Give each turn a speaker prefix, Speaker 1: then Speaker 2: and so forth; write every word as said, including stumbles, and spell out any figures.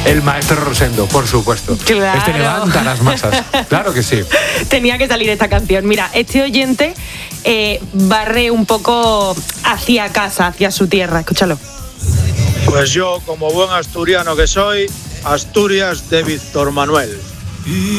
Speaker 1: El maestro Rosendo, por supuesto.
Speaker 2: Claro.
Speaker 1: Este levanta las masas. Claro que sí.
Speaker 2: Tenía que salir esta canción. Mira, este oyente eh, barre un poco hacia casa, hacia su tierra. Escúchalo.
Speaker 3: Pues yo, como buen asturiano que soy, Asturias de Víctor Manuel.